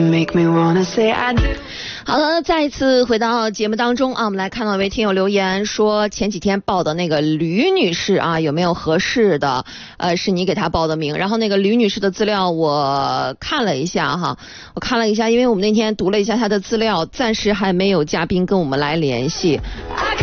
好了，再一次回到节目当中啊，我们来看到一位听友留言说，前几天报的那个吕女士啊，有没有合适的？是你给她报的名。然后那个吕女士的资料我看了一下哈，因为我们那天读了一下她的资料，暂时还没有嘉宾跟我们来联系。